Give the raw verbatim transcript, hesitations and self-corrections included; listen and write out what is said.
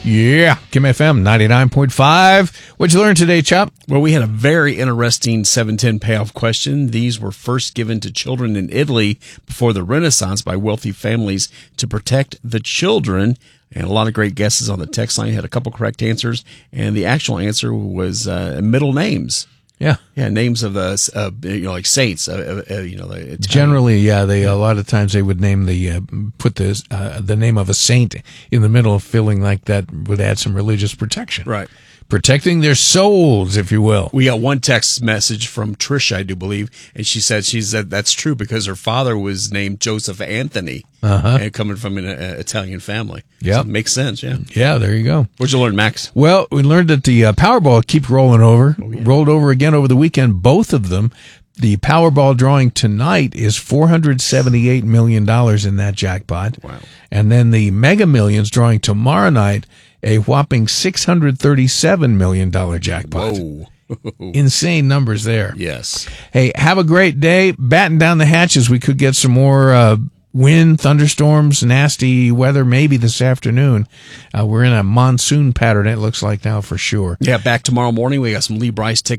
Yeah, Kim F M ninety-nine point five. What'd you learn today, Chop? Well, we had a very interesting seven ten payoff question. These were first given to children in Italy before the Renaissance by wealthy families to protect the children. And a lot of great guesses on the text line. Had a couple correct answers. And the actual answer was uh, middle names. Yeah. Yeah, names of the, uh, you know, like saints, uh, uh, you know. The Generally, yeah, they a lot of times they would name the, uh, put the, uh, the name of a saint in the middle, feeling like that would add some religious protection. Right. Protecting their souls, if you will. We got one text message from Trish, I do believe, and she said she said that's true because her father was named Joseph Anthony, uh-huh. and coming from an uh, Italian family. Yeah, so makes sense. Yeah, yeah. There you go. What'd you learn, Max? Well, we learned that the uh, Powerball keeps rolling over, oh, yeah. rolled over again over the weekend. Both of them. The Powerball drawing tonight is four hundred seventy-eight million dollars in that jackpot. Wow! And then the Mega Millions drawing tomorrow night, a whopping six hundred thirty-seven million dollars jackpot. Whoa. Insane numbers there. Yes. Hey, have a great day. Batten down the hatches. We could get some more uh, wind, thunderstorms, nasty weather maybe this afternoon. Uh, we're in a monsoon pattern, it looks like now for sure. Yeah, back tomorrow morning. We got some Lee Bryce tickets.